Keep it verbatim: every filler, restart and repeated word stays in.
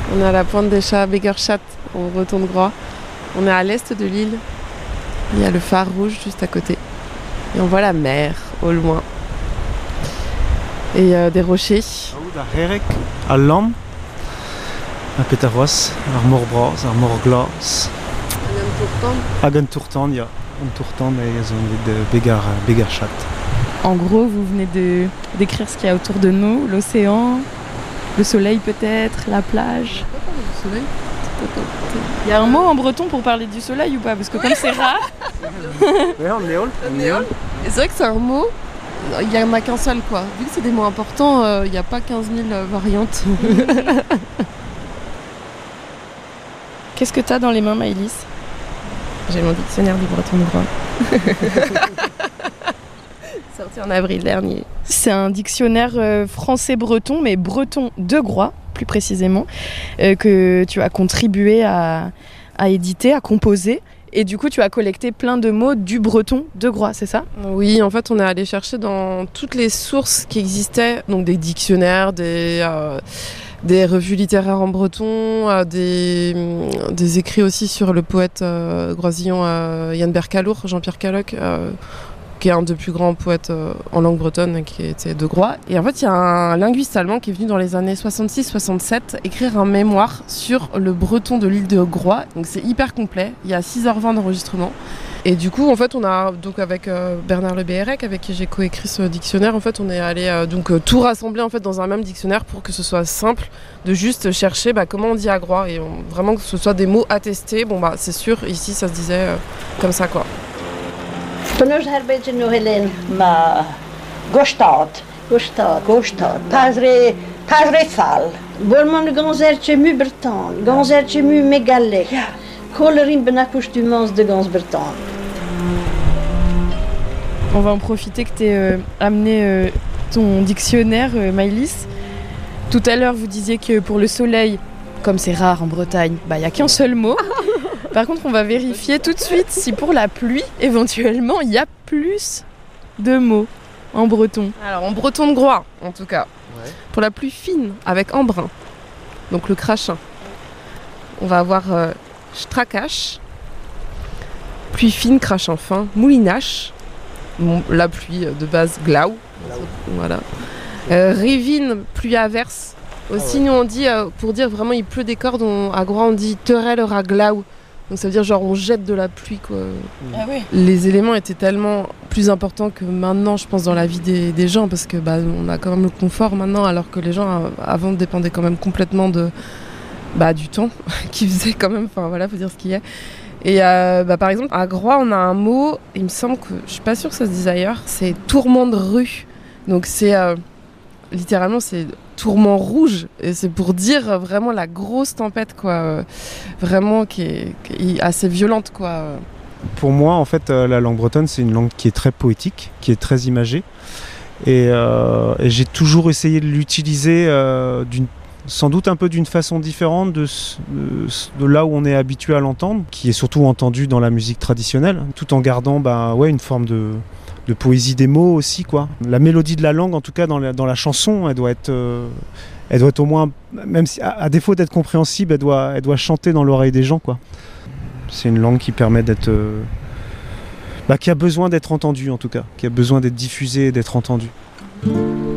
On est à la pointe des chats Begerschat, en breton de Groix. On est à l'est de l'île. Il y a le phare rouge juste à côté. Et on voit la mer au loin. Et euh, des rochers. Herek, à Lam, à Peterwas, à Morbras, à Morglas. À Gentourtan, il y a Gentourtan et ils ont de Begar, Begerschat. En gros, vous venez de décrire ce qu'il y a autour de nous, l'océan, le soleil peut-être, la plage. Le soleil. Il y a un mot en breton pour parler du soleil ou pas? Parce que comme c'est rare. Oui, on néol. Et c'est vrai que c'est un mot, il n'y en a qu'un seul quoi. Vu que c'est des mots importants, euh, il n'y a pas quinze mille euh, variantes. Qu'est-ce que t'as dans les mains, Maëlys? J'ai mon dictionnaire du breton de Groix. Sorti en avril dernier. C'est un dictionnaire euh, français-breton, mais breton de Groix, plus précisément, euh, que tu as contribué à, à éditer, à composer. Et du coup, tu as collecté plein de mots du breton de Groix, c'est ça? Oui, en fait, on est allé chercher dans toutes les sources qui existaient, donc des dictionnaires, des, euh, des revues littéraires en breton, euh, des, des écrits aussi sur le poète euh, groisillon euh, Yann Bercalour, Jean-Pierre Caloc, euh, qui est un des plus grands poètes euh, en langue bretonne, qui était de Groix. Et en fait, il y a un linguiste allemand qui est venu dans les années soixante-six soixante-sept écrire un mémoire sur le breton de l'île de Groix. Donc c'est hyper complet, il y a six heures vingt d'enregistrement. Et du coup, en fait, on a, donc avec euh, Bernard Le Béhérec, avec qui j'ai coécrit ce dictionnaire, en fait, on est allé euh, donc, euh, tout rassembler en fait, dans un même dictionnaire pour que ce soit simple de juste chercher bah, comment on dit à Groix. Et on, vraiment que ce soit des mots attestés. Bon, bah, c'est sûr, ici, ça se disait euh, comme ça, quoi. Până herbețe nu Helen ma gostat, gostat, gostat. Tazre, tazre sal. Borman ganzerche mu breton, ganzerche mu mégalé. Colorim benacoutumance de gans breton. On va en profiter que tu aies euh, amené euh, ton dictionnaire, euh, Maëlys. Tout à l'heure, vous disiez que pour le soleil, comme c'est rare en Bretagne, bah il n'y a qu'un seul mot. Par contre, on va vérifier tout de suite si pour la pluie, éventuellement, il y a plus de mots en breton. Alors, en breton de Groix, en tout cas. Ouais. Pour la pluie fine, avec embrun, donc le crachin, on va avoir euh, strakash, pluie fine, crachin fin, moulinache, bon, la pluie de base glau, voilà. Euh, rivine, pluie averse. Aussi, ah ouais. Nous on dit, euh, pour dire vraiment il pleut des cordes, on, à Groix on dit terel ra glau. Donc ça veut dire genre on jette de la pluie quoi. Ah oui. Les éléments étaient tellement plus importants que maintenant je pense dans la vie des, des gens parce que bah, on a quand même le confort maintenant alors que les gens avant dépendaient quand même complètement de, bah, du temps qui faisait quand même, enfin voilà faut dire ce qu'il y a. Et euh, bah, par exemple à Groix on a un mot, il me semble que je suis pas sûre que ça se dise ailleurs, c'est tourment de rue. Donc c'est euh, littéralement c'est tourment rouge et c'est pour dire vraiment la grosse tempête quoi, euh, vraiment qui est, qui est assez violente quoi. Pour moi en fait euh, la langue bretonne c'est une langue qui est très poétique, qui est très imagée et, euh, et j'ai toujours essayé de l'utiliser euh, d'une, sans doute un peu d'une façon différente de, de, de là où on est habitué à l'entendre, qui est surtout entendu dans la musique traditionnelle, tout en gardant bah, ouais, une forme de de poésie des mots aussi quoi. La mélodie de la langue en tout cas dans la, dans la chanson elle doit être euh, elle doit être au moins, même si à, à défaut d'être compréhensible, elle doit, elle doit chanter dans l'oreille des gens quoi. C'est une langue qui permet d'être euh, bah, qui a besoin d'être entendue en tout cas, qui a besoin d'être diffusée et d'être entendue.